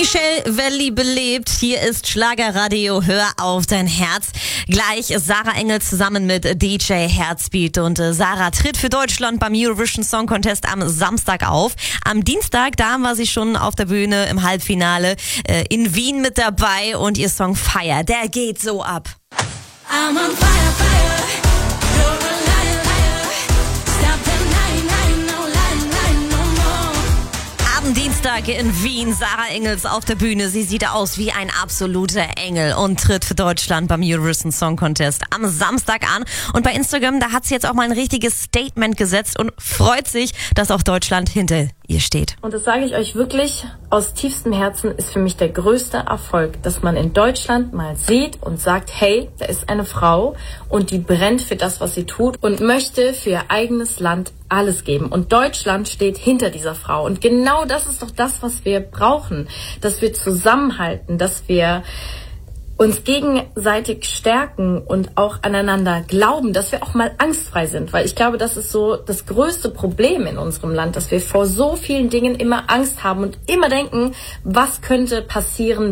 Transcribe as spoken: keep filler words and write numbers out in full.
Michelle Welli belebt. Hier ist Schlagerradio. Hör auf dein Herz. Gleich ist Sarah Engel zusammen mit D J Herzbeat. Und äh, Sarah tritt für Deutschland beim Eurovision Song Contest am Samstag auf. Am Dienstag, da war sie schon auf der Bühne im Halbfinale äh, in Wien mit dabei. Und ihr Song Fire, der geht so ab. I'm on fire, fire. You're a liar, liar. Stop denying, lying, no lying, lying no more. Am Dienstag in Wien, Sarah Engels auf der Bühne. Sie sieht aus wie ein absoluter Engel und tritt für Deutschland beim Eurovision Song Contest am Samstag an. Und bei Instagram, da hat sie jetzt auch mal ein richtiges Statement gesetzt und freut sich, dass auch Deutschland hinter ihr steht. Und das sage ich euch wirklich aus tiefstem Herzen, ist für mich der größte Erfolg, dass man in Deutschland mal sieht und sagt, hey, da ist eine Frau und die brennt für das, was sie tut und möchte für ihr eigenes Land alles geben. Und Deutschland steht hinter dieser Frau. Und genau das ist doch das, was wir brauchen, dass wir zusammenhalten, dass wir uns gegenseitig stärken und auch aneinander glauben, dass wir auch mal angstfrei sind. Weil ich glaube, das ist so das größte Problem in unserem Land, dass wir vor so vielen Dingen immer Angst haben und immer denken, was könnte passieren,